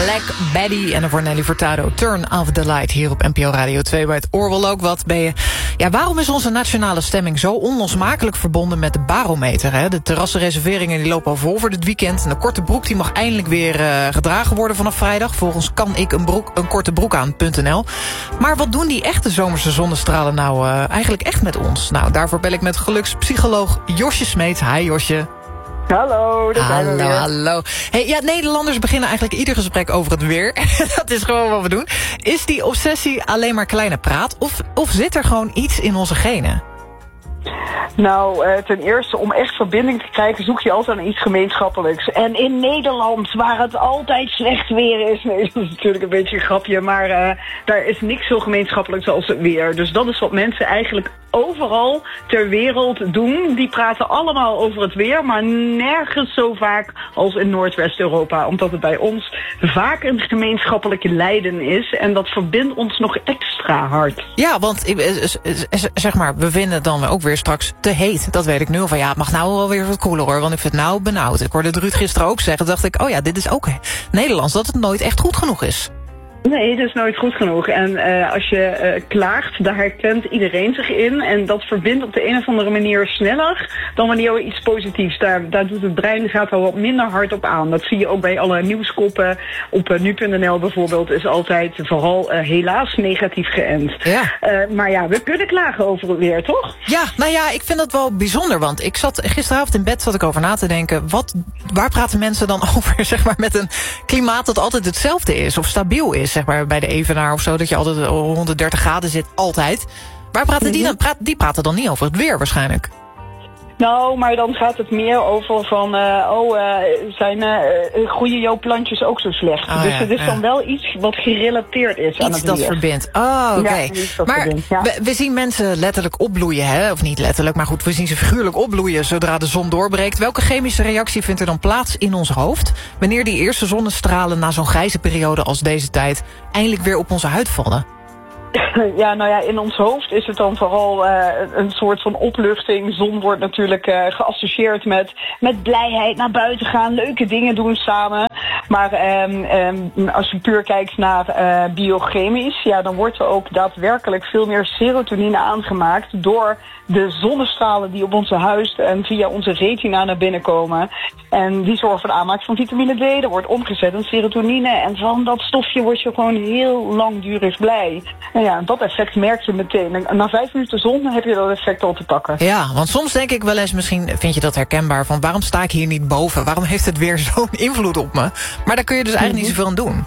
Black Betty en daarvoor Nelly Furtado. Turn off the light hier op NPO Radio 2 bij het Oor Wel Ook Wat. Waarom is onze nationale stemming zo onlosmakelijk verbonden met de barometer? Hè? De terrassenreserveringen die lopen al vol voor dit weekend. En de korte broek die mag eindelijk weer gedragen worden vanaf vrijdag. Volgens kan ik een korte broek aan.nl. Maar wat doen die echte zomerse zonnestralen nou eigenlijk echt met ons? Nou, daarvoor bel ik met gelukspsycholoog Josje Smeets. Hi Josje. Hallo, daar zijn we weer. Hallo. Hey, Nederlanders beginnen eigenlijk ieder gesprek over het weer. Dat is gewoon wat we doen. Is die obsessie alleen maar kleine praat? Of zit er gewoon iets in onze genen? Nou, ten eerste, om echt verbinding te krijgen, zoek je altijd naar iets gemeenschappelijks. En in Nederland, waar het altijd slecht weer is... Nee, dat is natuurlijk een beetje een grapje, maar daar is niks zo gemeenschappelijks als het weer. Dus dat is wat mensen eigenlijk overal ter wereld doen. Die praten allemaal over het weer, maar nergens zo vaak als in Noordwest-Europa. Omdat het bij ons vaak een gemeenschappelijke lijden is. En dat verbindt ons nog extra hard. Ja, want zeg maar, we vinden dan ook weer straks te heet. Dat weet ik nu al van, ja, het mag nou wel weer wat koeler hoor. Want ik vind het nou benauwd. Ik hoorde het Ruud gisteren ook zeggen. Dacht ik, oh ja, dit is ook Nederlands. Dat het nooit echt goed genoeg is. Nee, dat is nooit goed genoeg. En als je klaagt, daar herkent iedereen zich in. En dat verbindt op de een of andere manier sneller dan wanneer we iets positiefs. Daar doet het brein gaat al wat minder hard op aan. Dat zie je ook bij alle nieuwskoppen. Op nu.nl bijvoorbeeld is altijd vooral helaas negatief geënt. Ja. Maar ja, we kunnen klagen over het weer, toch? Ja, nou ja, ik vind dat wel bijzonder. Want ik zat gisteravond in bed over na te denken. Waar praten mensen dan over, zeg maar, met een klimaat dat altijd hetzelfde is of stabiel is? Zeg maar bij de Evenaar of zo, dat je altijd rond de 30 graden zit, altijd. Waar praten die dan? Die praten dan niet over het weer waarschijnlijk. Nou, maar dan gaat het meer over van, groeien jouw plantjes ook zo slecht? Oh, dus ja, het is dan wel iets wat gerelateerd is aan het weer. Iets dat verbindt. Oh, oké. Ja, maar verbindt, ja. we zien mensen letterlijk opbloeien, hè? Of niet letterlijk, maar goed, we zien ze figuurlijk opbloeien zodra de zon doorbreekt. Welke chemische reactie vindt er dan plaats in ons hoofd wanneer die eerste zonnestralen na zo'n grijze periode als deze tijd eindelijk weer op onze huid vallen? Ja, nou ja, in ons hoofd is het dan vooral een soort van opluchting. Zon wordt natuurlijk geassocieerd met blijheid, naar buiten gaan, leuke dingen doen samen. Maar als je puur kijkt naar biochemisch, ja, dan wordt er ook daadwerkelijk veel meer serotonine aangemaakt door de zonnestralen die op onze huid en via onze retina naar binnen komen. En die zorgen voor de aanmaak van vitamine D. Dat wordt omgezet in serotonine. En van dat stofje word je gewoon heel langdurig blij. En ja, dat effect merk je meteen. En na 5 minuten zon heb je dat effect al te pakken. Ja, want soms denk ik wel eens, misschien vind je dat herkenbaar, van waarom sta ik hier niet boven? Waarom heeft het weer zo'n invloed op me? Maar daar kun je dus eigenlijk niet zoveel aan doen.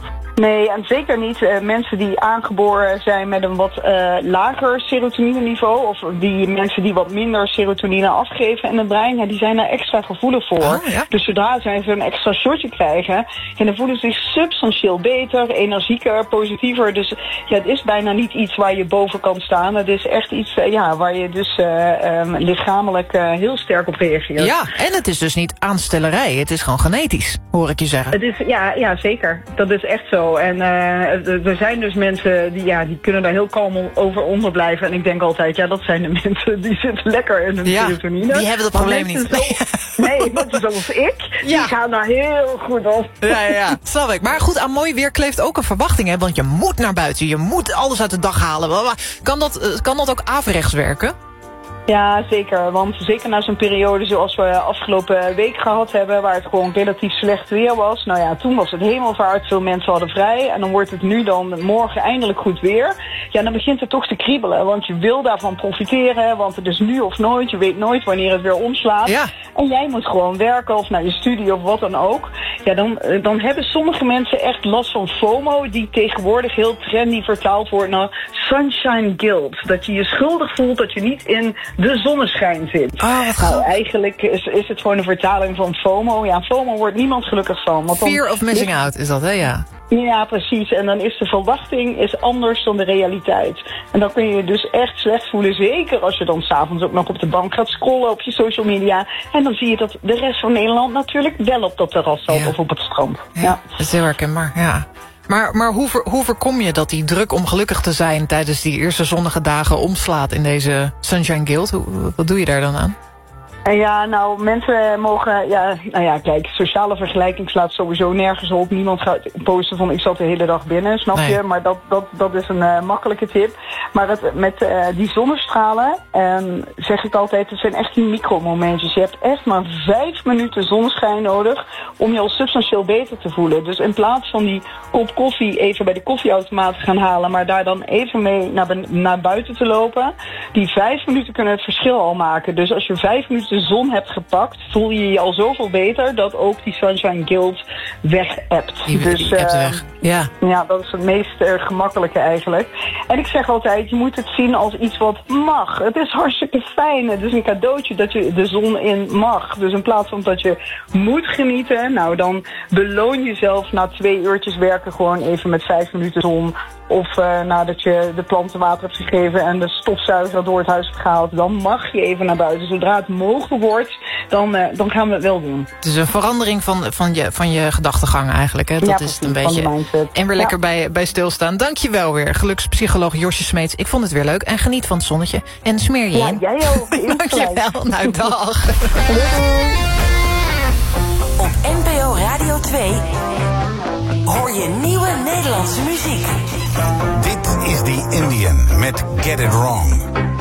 Nee, en zeker niet mensen die aangeboren zijn met een wat lager serotonine niveau. Of die mensen die wat minder serotonine afgeven in het brein. Ja, die zijn daar extra gevoelig voor. Oh, ja? Dus zodra zij een extra shotje krijgen, en dan voelen ze zich substantieel beter, energieker, positiever. Dus ja, het is bijna niet iets waar je boven kan staan. Het is echt iets waar je dus lichamelijk heel sterk op reageert. Ja, en het is dus niet aanstellerij. Het is gewoon genetisch, hoor ik je zeggen. Het is, ja, zeker. Dat is echt zo. En er zijn dus mensen die kunnen daar heel kalm over onder blijven. En ik denk altijd, ja, dat zijn de mensen die zitten lekker in hun serotonine. Die hebben dat probleem niet. Nee, mensen zoals ik, die gaan daar heel goed op. Ja, snap ik. Maar goed, aan mooi weer kleeft ook een verwachting, hè? Want je moet naar buiten, je moet alles uit de dag halen. Kan dat ook averechts werken? Ja, zeker. Want zeker na zo'n periode zoals we afgelopen week gehad hebben, waar het gewoon relatief slecht weer was. Nou ja, toen was het hemelvaart, veel mensen hadden vrij. En dan wordt het nu dan morgen eindelijk goed weer. Ja, dan begint het toch te kriebelen. Want je wil daarvan profiteren, want het is nu of nooit. Je weet nooit wanneer het weer omslaat. Ja. En jij moet gewoon werken of naar je studie of wat dan ook. Ja, dan hebben sommige mensen echt last van FOMO, die tegenwoordig heel trendy vertaald wordt naar sunshine guilt. Dat je je schuldig voelt dat je niet in de zonneschijn zit. Nou, eigenlijk is het gewoon een vertaling van FOMO. Ja, FOMO wordt niemand gelukkig van. Want Fear of missing out is dat, hè? Ja. Ja, precies. En dan is de verwachting anders dan de realiteit. En dan kun je je dus echt slecht voelen. Zeker als je dan s'avonds ook nog op de bank gaat scrollen op je social media. En dan zie je dat de rest van Nederland natuurlijk wel op dat terras zat of op het strand. Ja. Dat is heel herkenbaar, ja. Maar hoe voorkom je dat die druk om gelukkig te zijn tijdens die eerste zonnige dagen omslaat in deze sunshine guilt? Wat doe je daar dan aan? Ja, nou, mensen mogen, kijk, sociale vergelijking slaat sowieso nergens op. Niemand gaat posten van ik zat de hele dag binnen, snap je? Maar dat is een makkelijke tip. Maar met die zonnestralen, zeg ik altijd, het zijn echt die micromomentjes. Je hebt echt maar 5 minuten zonneschijn nodig om je al substantieel beter te voelen. Dus in plaats van die kop koffie even bij de koffieautomaat te gaan halen, maar daar dan even mee naar buiten te lopen, die 5 minuten kunnen het verschil al maken. Dus als je 5 minuten de zon hebt gepakt, voel je je al zoveel beter dat ook die sunshine guilt weg-appt. Dus weg. Ja, dat is het meest gemakkelijke eigenlijk. En ik zeg altijd, je moet het zien als iets wat mag. Het is hartstikke fijn. Het is een cadeautje dat je de zon in mag. Dus in plaats van dat je moet genieten, nou dan beloon jezelf na 2 uurtjes werken gewoon even met 5 minuten zon. Of nadat je de planten water hebt gegeven en de stofzuiger door het huis hebt gehaald, dan mag je even naar buiten. Zodra het mogen wordt, dan gaan we het wel doen. Het is een verandering van je gedachtegang eigenlijk. Hè? Dat is het een beetje. En weer lekker bij stilstaan. Dank je wel weer, gelukspsycholoog Josje Smeets. Ik vond het weer leuk en geniet van het zonnetje. En smeer je in. Ja, jij ook. Dank je wel. Nou, dag. Op NPO Radio 2 hoor je nieuwe Nederlandse muziek. Dit is The Indian met Get It Wrong.